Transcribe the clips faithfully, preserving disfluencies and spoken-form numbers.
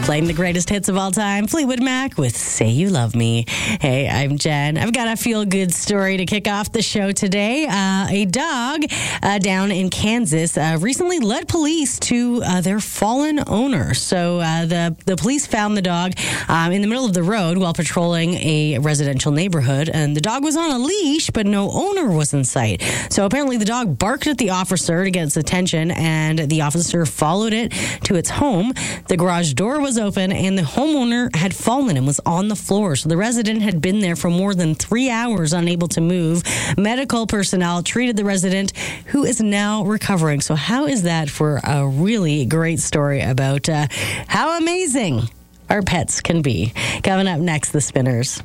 Playing the greatest hits of all time, Fleetwood Mac with Say You Love Me. Hey, I'm Jen. I've got a feel-good story to kick off the show today. Uh, a dog uh, down in Kansas uh, recently led police to uh, their fallen owner. So uh, the, the police found the dog um, in the middle of the road while patrolling a residential neighborhood. And the dog was on a leash, but no owner was in sight. So apparently the dog barked at the officer to get its attention, and the officer followed it to its home. The garage door was open, and the homeowner had fallen and was on the floor. So the resident had been there for more than three hours, unable to move. Medical personnel treated the resident, who is now recovering. So how is that for a really great story about uh, how amazing our pets can be? Coming up next, the Spinners.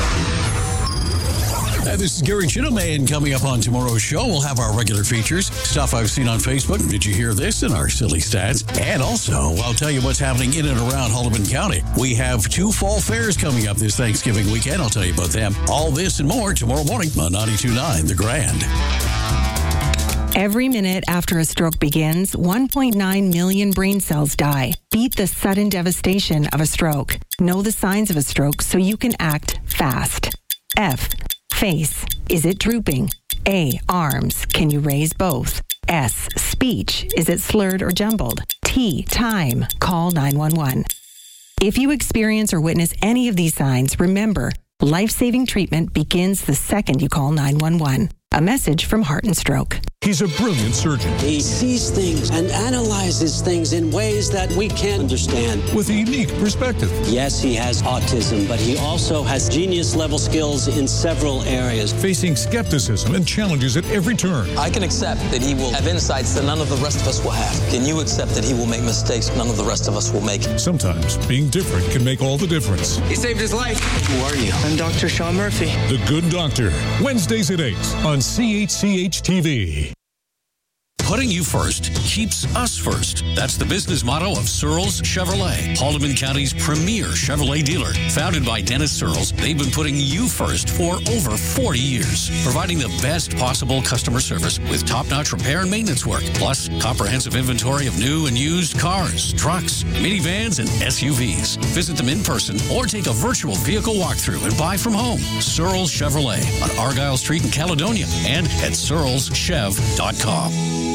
Hi, this is Gary Chittoman. Coming up on tomorrow's show, we'll have our regular features, stuff I've seen on Facebook. Did you hear this? And our silly stats. And also, I'll tell you what's happening in and around Haldimand County. We have two fall fairs coming up this Thanksgiving weekend. I'll tell you about them. All this and more tomorrow morning on ninety-two point nine The Grand. Every minute after a stroke begins, one point nine million brain cells die. Beat the sudden devastation of a stroke. Know the signs of a stroke so you can act fast. F. Face. Is it drooping? A. Arms. Can you raise both? S. Speech. Is it slurred or jumbled? T. Time. Call nine one one. If you experience or witness any of these signs, remember, life-saving treatment begins the second you call nine one one. A message from Heart and Stroke. He's a brilliant surgeon. He sees things and analyzes things in ways that we can't understand. With a unique perspective. Yes, he has autism, but he also has genius-level skills in several areas. Facing skepticism and challenges at every turn. I can accept that he will have insights that none of the rest of us will have. Can you accept that he will make mistakes none of the rest of us will make? Sometimes being different can make all the difference. He saved his life. Who are you? I'm Doctor Sean Murphy. The Good Doctor. Wednesdays at eight on C H C H T V. Putting you first keeps us first. That's the business motto of Searles Chevrolet, Haldimand County's premier Chevrolet dealer. Founded by Dennis Searles, they've been putting you first for over forty years, providing the best possible customer service with top-notch repair and maintenance work, plus comprehensive inventory of new and used cars, trucks, minivans, and S U Vs. Visit them in person or take a virtual vehicle walkthrough and buy from home. Searles Chevrolet on Argyle Street in Caledonia and at searles chev dot com.